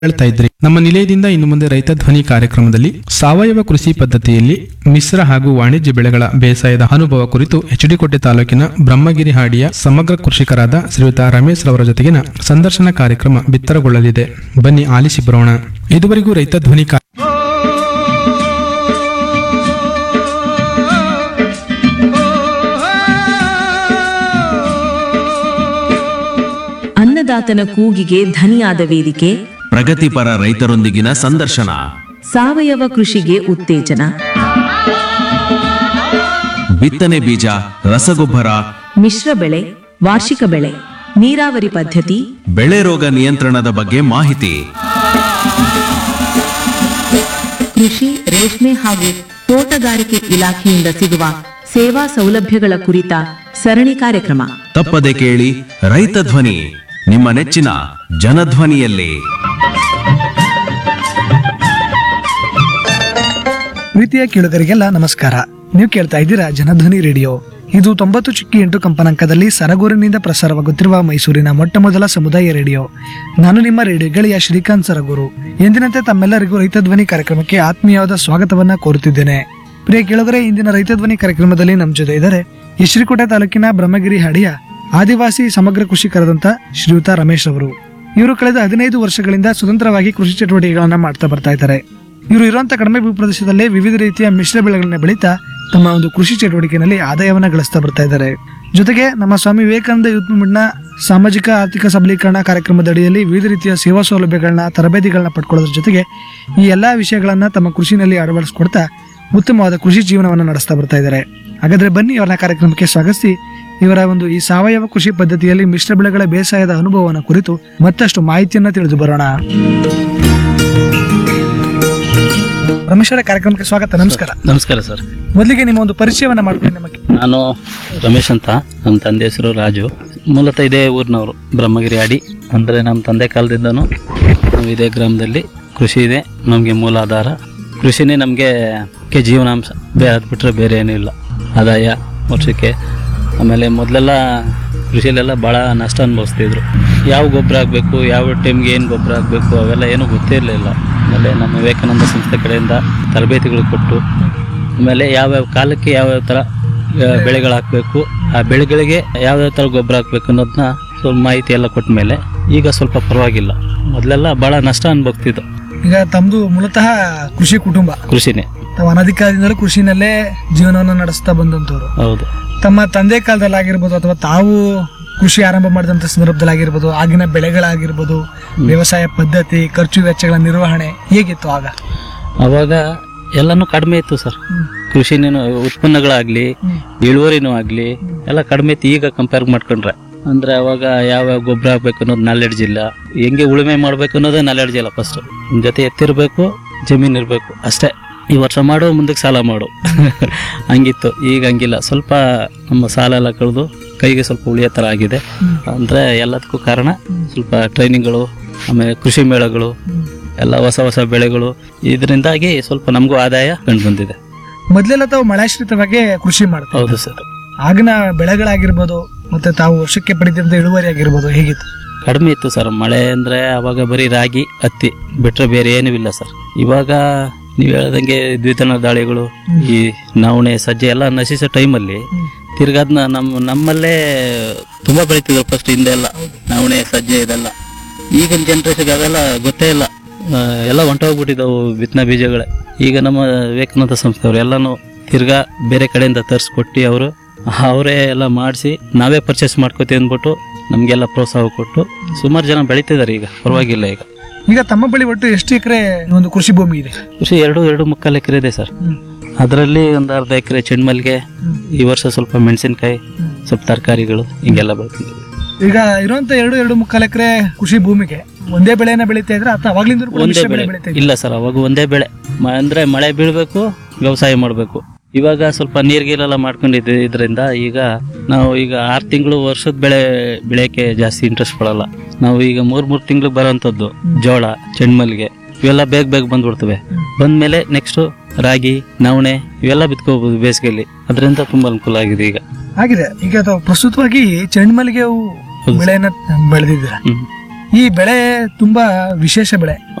ಹೇಳ್ತಾ ಇದ್ರಿ. ನಮ್ಮ ನಿಲಯದಿಂದ ಇನ್ನು ಮುಂದೆ ರೈತ ಧ್ವನಿ ಕಾರ್ಯಕ್ರಮದಲ್ಲಿ ಸಾವಯವ ಕೃಷಿ ಪದ್ಧತಿಯಲ್ಲಿ ಮಿಶ್ರ ಹಾಗೂ ವಾಣಿಜ್ಯ ಬೆಳೆಗಳ ಬೇಸಾಯದ ಅನುಭವ ಕುರಿತು ಎಚ್.ಡಿ. ತಾಲೂಕಿನ ಬ್ರಹ್ಮಗಿರಿ ಹಾಡಿಯ ಸಮಗ್ರ ಕೃಷಿಕರಾದ ಶ್ರೀಯುತ ರಮೇಶ್ ರವರ ಜೊತೆಗಿನ ಸಂದರ್ಶನ ಕಾರ್ಯಕ್ರಮ ಬಿತ್ತರಗೊಳ್ಳಲಿದೆ. ಬನ್ನಿ ಆಲಿಸಿ ಬರೋಣ. ಇದುವರೆಗೂ ರೈತ ಧ್ವನಿ ಅನ್ನದಾತನ ಕೂಗಿಗೆ ಧನಿಯಾದ ವೇದಿಕೆ, ಪ್ರಗತಿಪರ ರೈತರೊಂದಿಗಿನ ಸಂದರ್ಶನ, ಸಾವಯವ ಕೃಷಿಗೆ ಉತ್ತೇಜನ, ಬಿತ್ತನೆ ಬೀಜ, ರಸಗೊಬ್ಬರ, ಮಿಶ್ರ ಬೆಳೆ, ವಾರ್ಷಿಕ ಬೆಳೆ, ನೀರಾವರಿ ಪದ್ಧತಿ, ಬೆಳೆ ರೋಗ ನಿಯಂತ್ರಣದ ಬಗ್ಗೆ ಮಾಹಿತಿ, ಕೃಷಿ, ರೇಷ್ಮೆ ಹಾಗೂ ತೋಟಗಾರಿಕೆ ಇಲಾಖೆಯಿಂದ ಸಿಗುವ ಸೇವಾ ಸೌಲಭ್ಯಗಳ ಕುರಿತ ಸರಣಿ ಕಾರ್ಯಕ್ರಮ. ತಪ್ಪದೆ ಕೇಳಿ ರೈತ ಧ್ವನಿ, ನಿಮ್ಮ ನೆಚ್ಚಿನ ಜನಧ್ವನಿಯಲ್ಲಿ. ಪ್ರೀತಿಯ ಕೇಳುಗರಿಗೆಲ್ಲ ನಮಸ್ಕಾರ. ನೀವು ಕೇಳ್ತಾ ಇದ್ದೀರಾ ಜನಧ್ವನಿ ರೇಡಿಯೋ. ಇದು 90.8 ಕಂಪನಾಂಕದಲ್ಲಿ ಸರಗೂರಿನಿಂದ ಪ್ರಸಾರವಾಗುತ್ತಿರುವ ಮೈಸೂರಿನ ಮೊಟ್ಟ ಮೊದಲ ಸಮುದಾಯ ರೇಡಿಯೋ. ನಾನು ನಿಮ್ಮ ರೇಡಿಯೋ ಗೆಳೆಯ ಶ್ರೀಕಾಂತ್ ಸರಗೂರು. ಎಂದಿನಂತೆ ತಮ್ಮೆಲ್ಲರಿಗೂ ರೈತ ಧ್ವನಿ ಕಾರ್ಯಕ್ರಮಕ್ಕೆ ಆತ್ಮೀಯವಾದ ಸ್ವಾಗತವನ್ನ ಕೋರುತ್ತಿದ್ದೇನೆ. ಪ್ರಿಯ ಕೇಳುಗರೆ, ಇಂದಿನ ರೈತ ಧ್ವನಿ ಕಾರ್ಯಕ್ರಮದಲ್ಲಿ ನಮ್ಮ ಜೊತೆ ಇದ್ದಾರೆ ಎಚ್.ಡಿ. ತಾಲೂಕಿನ ಬ್ರಹ್ಮಗಿರಿ ಹಾಡಿಯ ಆದಿವಾಸಿ ಸಮಗ್ರ ಕೃಷಿಕರಾದಂತ ಶ್ರೀಯುತ ರಮೇಶ್ ಅವರು. ಇವರು ಕಳೆದ 15 ವರ್ಷಗಳಿಂದ ಸ್ವತಂತ್ರವಾಗಿ ಕೃಷಿ ಚಟುವಟಿಕೆಗಳನ್ನ ಮಾಡ್ತಾ ಬರ್ತಾ ಇದ್ದಾರೆ. ಇವರು ಇರುವಂತಹ ಕಡಿಮೆ ಭೂಪ್ರದೇಶದಲ್ಲೇ ವಿವಿಧ ರೀತಿಯ ಮಿಶ್ರ ಬೆಳೆಗಳನ್ನ ಬೆಳೀತಾ ತಮ್ಮ ಒಂದು ಕೃಷಿ ಚಟುವಟಿಕೆಯಲ್ಲಿ ಆದಾಯವನ್ನ ಗಳಿಸ್ತಾ ಬರ್ತಾ ಇದ್ದಾರೆ. ಜೊತೆಗೆ ನಮ್ಮ ಸ್ವಾಮಿ ವಿವೇಕಾನಂದ ಯೂತ್ ಮೂವ್ಮೆಂಟ್ನ ಸಾಮಾಜಿಕ ಆರ್ಥಿಕ ಸಬಲೀಕರಣ ಕಾರ್ಯಕ್ರಮದ ಅಡಿಯಲ್ಲಿ ವಿವಿಧ ರೀತಿಯ ಸೇವಾ ಸೌಲಭ್ಯಗಳನ್ನ, ತರಬೇತಿಗಳನ್ನ ಪಡ್ಕೊಳ್ಳೋದ್ರ ಜೊತೆಗೆ ಈ ಎಲ್ಲಾ ವಿಷಯಗಳನ್ನ ತಮ್ಮ ಕೃಷಿನಲ್ಲಿ ಅಳವಡಿಸಿಕೊಡ್ತಾ ಉತ್ತಮವಾದ ಕೃಷಿ ಜೀವನವನ್ನು ನಡೆಸ್ತಾ ಬರ್ತಾ ಇದ್ದಾರೆ. ಹಾಗಾದ್ರೆ ಬನ್ನಿ ಅವರ ಕಾರ್ಯಕ್ರಮಕ್ಕೆ ಸ್ವಾಗತಿಸಿ ಇವರ ಒಂದು ಈ ಸಾವಯವ ಕೃಷಿ ಪದ್ಧತಿಯಲ್ಲಿ ಮಿಶ್ರ ಬೆಳೆಗಳ ಬೇಸಾಯದ ಅನುಭವವನ್ನು ಕುರಿತು ಮತ್ತಷ್ಟು ಮಾಹಿತಿಯನ್ನ ತಿಳಿದು ಬರೋಣ. ರಮೇಶ್ ಅವರ ಕಾರ್ಯಕ್ರಮಕ್ಕೆ ಸ್ವಾಗತ. ನಮಸ್ಕಾರ. ನಮಸ್ಕಾರ ಸರ್. ಮೊದಲಿಗೆ ನಿಮ್ಮ ಒಂದು ಪರಿಚಯವನ್ನ ಮಾಡ್ತೀನಿ. ನಮಗೆ ನಾನು ರಮೇಶ್ ಅಂತ, ನಮ್ಮ ತಂದೆ ಹೆಸರು ರಾಜು. ಮೂಲತಃ ಇದೇ ಊರಿನವರು, ಬ್ರಹ್ಮಗಿರಿ ಹಾಡಿ. ಅಂದರೆ ನಮ್ಮ ತಂದೆ ಕಾಲದಿಂದನೂ ನಾವು ಇದೇ ಗ್ರಾಮದಲ್ಲಿ ಕೃಷಿ ಇದೆ. ನಮಗೆ ಮೂಲ ಆಧಾರ ಕೃಷಿನೇ, ನಮಗೆ ಜೀವನಾಂಶ. ಅದು ಬಿಟ್ಟರೆ ಬೇರೆ ಏನೂ ಇಲ್ಲ. ಆದಾಯ ವರ್ಷಕ್ಕೆ. ಆಮೇಲೆ ಮೊದಲೆಲ್ಲ ಕೃಷಿಯಲ್ಲೆಲ್ಲ ಭಾಳ ನಷ್ಟ ಅನುಭವಿಸ್ತಿದ್ರು. ಯಾವ ಗೊಬ್ಬರ ಹಾಕಬೇಕು, ಯಾವ ಟೈಮ್ಗೆ ಏನು ಗೊಬ್ಬರ ಹಾಕಬೇಕು, ಅವೆಲ್ಲ ಏನೂ ಗೊತ್ತೇ ಇರಲಿಲ್ಲ. ಆಮೇಲೆ ನಮ್ಮ ವಿವೇಕಾನಂದ ಸಂಸ್ಥೆ ಕಡೆಯಿಂದ ತರಬೇತಿಗಳು ಕೊಟ್ಟು, ಆಮೇಲೆ ಯಾವ್ಯಾವ ಕಾಲಕ್ಕೆ ಯಾವ್ಯಾವ ಥರ ಬೆಳೆಗಳು ಹಾಕಬೇಕು, ಆ ಬೆಳೆಗಳಿಗೆ ಯಾವ್ಯಾವ ಥರ ಗೊಬ್ಬರ ಹಾಕಬೇಕು ಅನ್ನೋದನ್ನ ಸ್ವಲ್ಪ ಮಾಹಿತಿ ಎಲ್ಲ ಕೊಟ್ಟ ಮೇಲೆ ಈಗ ಸ್ವಲ್ಪ ಪರವಾಗಿಲ್ಲ. ಮೊದಲೆಲ್ಲ ಭಾಳ ನಷ್ಟ ಅನುಭವಿಸ್ತಿದ್ದು. ಈಗ ತಮ್ಮದು ಮೂಲತಃ ಕೃಷಿ ಕುಟುಂಬ, ಕೃಷಿನೇ. ತಾವು ಅನಧಿಕಾರದಿಂದಲೂ ಕೃಷಿನಲ್ಲೇ ಜೀವನವನ್ನು ನಡೆಸ್ತಾ ಬಂದಂತವ್ರು. ಹೌದು. ತಮ್ಮ ತಂದೆ ಕಾಲದಲ್ಲಾಗಿರ್ಬೋದು ಅಥವಾ ತಾವು ಕೃಷಿ ಆರಂಭ ಮಾಡಿದಂತ ಸಂದರ್ಭದಲ್ಲಾಗಿರ್ಬೋದು, ಆಗಿನ ಬೆಳೆಗಳಾಗಿರ್ಬೋದು, ವ್ಯವಸಾಯ ಪದ್ಧತಿ, ಖರ್ಚು ವೆಚ್ಚಗಳ ನಿರ್ವಹಣೆ ಹೇಗಿತ್ತು ಆಗ? ಅವಾಗ ಎಲ್ಲಾನು ಕಡಿಮೆ ಇತ್ತು ಸರ್. ಕೃಷಿನೂ ಉತ್ಪನ್ನಗಳಾಗ್ಲಿ, ಇಳುವರಿನೂ ಆಗ್ಲಿ ಎಲ್ಲ ಕಡಿಮೆ ಇತ್ತು. ಈಗ ಕಂಪೇರ್ ಮಾಡ್ಕೊಂಡ್ರೆ ಅಂದ್ರೆ ಅವಾಗ ಯಾವ ಗೊಬ್ಬರ ಹಾಕ್ಬೇಕು ಅನ್ನೋದು ನಾಲೆಡ್ಜ್ ಇಲ್ಲ. ಹೆಂಗೆ ಉಳುಮೆ ಮಾಡ್ಬೇಕು ಅನ್ನೋದೇ ನಾಲೆಡ್ಜ್ ಇಲ್ಲ. ಫಸ್ಟ್ ಜೊತೆ ಎತ್ತಿರ್ಬೇಕು, ಜಮೀನ್ ಇರ್ಬೇಕು ಅಷ್ಟೇ. ಈ ವರ್ಷ ಮಾಡು, ಮುಂದಕ್ಕೆ ಸಾಲ ಮಾಡು ಹಂಗಿತ್ತು. ಈಗ ಹಂಗಿಲ್ಲ. ಸ್ವಲ್ಪ ನಮ್ಮ ಸಾಲ ಎಲ್ಲ ಕಳೆದು ಕೈಗೆ ಸ್ವಲ್ಪ ಉಳಿಯೋ ಥರ ಆಗಿದೆ. ಅಂದರೆ ಎಲ್ಲದಕ್ಕೂ ಕಾರಣ ಸ್ವಲ್ಪ ಟ್ರೈನಿಂಗ್ಗಳು, ಆಮೇಲೆ ಕೃಷಿ ಮೇಳಗಳು, ಎಲ್ಲ ಹೊಸ ಹೊಸ ಬೆಳೆಗಳು. ಇದರಿಂದಾಗಿ ಸ್ವಲ್ಪ ನಮಗೂ ಆದಾಯ ಕಂಡು ಬಂದಿದೆ. ಮೊದಲೆಲ್ಲ ತಾವು ಮಳೆಶ್ರಿತವಾಗಿ ಕೃಷಿ ಮಾಡ್ತಾರೆ. ಹೌದು ಸರ್. ಆಗಿನ ಬೆಳೆಗಳಾಗಿರ್ಬೋದು ಮತ್ತೆ ತಾವು ವರ್ಷಕ್ಕೆ ಪಡೆದಿದ್ದ ಇಳುವರಿ ಆಗಿರ್ಬೋದು ಹೇಗಿತ್ತು? ಕಡಿಮೆ ಇತ್ತು ಸರ್. ಮಳೆ ಅಂದರೆ ಅವಾಗ ಬರೀ ರಾಗಿ, ಹತ್ತಿ ಬಿಟ್ಟರೆ ಬೇರೆ ಏನೂ ಇಲ್ಲ ಸರ್. ಇವಾಗ ನೀವು ಹೇಳ್ದಂಗೆ ದ್ವಿತನ ದಾಳಿಗಳು, ಈ ನವಣೆ, ಸಜ್ಜೆ ಎಲ್ಲ ನಶಿಸೋ ಟೈಮಲ್ಲಿ ತಿರ್ಗಾದ್ನ ನಮ್ಮಲ್ಲೇ ತುಂಬಾ ಬೆಳೀತಿದ್ರು ಫಸ್ಟ್. ಹಿಂದೆ ಎಲ್ಲ ನವಣೆ, ಸಜ್ಜೆ ಇದೆಲ್ಲ. ಈಗಿನ ಜನರೇಷನ್ಗೆ ಅವೆಲ್ಲ ಗೊತ್ತೇ ಇಲ್ಲ. ಎಲ್ಲ ಹೊಂಟೋಗ್ಬಿಟ್ಟಿದ್ದವು ಬಿತ್ತನೆ ಬೀಜಗಳೇ. ಈಗ ನಮ್ಮ ವಿವೇಕಾನಂದ ಸಂಸ್ಥೆಯವರು ಎಲ್ಲಾನು ತಿರ್ಗಾ ಬೇರೆ ಕಡೆಯಿಂದ ತರಿಸ್ಕೊಟ್ಟು ಅವರೇ ಎಲ್ಲ ಮಾಡಿಸಿ ನಾವೇ ಪರ್ಚೇಸ್ ಮಾಡ್ಕೋತೀವಿ ಅಂದ್ಬಿಟ್ಟು ನಮಗೆಲ್ಲ ಪ್ರೋತ್ಸಾಹ ಕೊಟ್ಟು ಸುಮಾರು ಜನ ಬೆಳೀತಿದ್ದಾರೆ. ಈಗ ಪರವಾಗಿಲ್ಲ. ಈಗ ತಮ್ಮ ಬಳಿ ಒಟ್ಟು ಎಷ್ಟು ಎಕರೆ ಒಂದು ಕೃಷಿ ಭೂಮಿ ಇದೆ? ಕೃಷಿ 2.25 ಎಕರೆ ಇದೆ ಸರ್. ಅದರಲ್ಲಿ ಒಂದು ಅರ್ಧ ಎಕರೆ ಚೆಂಡ್ಮಲ್ಗೆ, ಈ ವರ್ಷ ಸ್ವಲ್ಪ ಮೆಣಸಿನಕಾಯಿ, ಸ್ವಲ್ಪ ತರಕಾರಿಗಳು ಹಿಂಗೆಲ್ಲ ಬೆಳ್ತಿದ್ದೀವಿ. ಈಗ ಇರುವಂತ 2.25 ಎಕರೆ ಕೃಷಿ ಭೂಮಿಗೆ ಒಂದೇ ಬೆಳೆನ ಬೆಳೀತಾ ಇದ್ರೆ ಅಥವಾ ಅವಾಗ್ಲಿಂದ ಒಂದೇ ಬೆಳೆ? ಇಲ್ಲ ಸರ್, ಅವಾಗ ಒಂದೇ ಬೆಳೆ. ಅಂದ್ರೆ ಮಳೆ ಬೀಳ್ಬೇಕು, ವ್ಯವಸಾಯ ಮಾಡ್ಬೇಕು. ಇವಾಗ ಸ್ವಲ್ಪ ನೀರ್ಗೀರೆಲ್ಲ ಮಾಡ್ಕೊಂಡಿದ್ವಿ. ಇದರಿಂದ ಈಗ ನಾವು 6 ತಿಂಗಳು ವರ್ಷದ ಬೆಳೆ ಬೆಳೆಯಕ್ಕೆ ಜಾಸ್ತಿ ಇಂಟ್ರೆಸ್ಟ್ ಪಡಲ್ಲ. ನಾವು ಈಗ 3 ತಿಂಗಳು ಬರೋಂಥದ್ದು ಜೋಳ, ಚೆಂಡ್ಮಲ್ಗೆ ಇವೆಲ್ಲ ಬೇಗ ಬಂದ್ಬಿಡ್ತವೆ. ಬಂದ್ಮೇಲೆ ನೆಕ್ಸ್ಟ್ ರಾಗಿ, ನವಣೆ ಇವೆಲ್ಲ ಬಿತ್ಕೋಬಹುದು ಬೇಸಿಗೆಯಲ್ಲಿ. ಅದರಿಂದ ತುಂಬಾ ಅನುಕೂಲ ಆಗಿದೆ ಈಗ. ಆಗಿದೆ. ಈಗ ಪ್ರಸ್ತುತವಾಗಿ ಚೆಂಡ್ಮಲ್ಲಿಗೆ ಬೆಳೆಯನ್ನ ಬೆಳೆದಿದ್ದೀರಾ. ಈ ಬೆಳೆ ತುಂಬಾ ವಿಶೇಷ ಬೆಳೆ.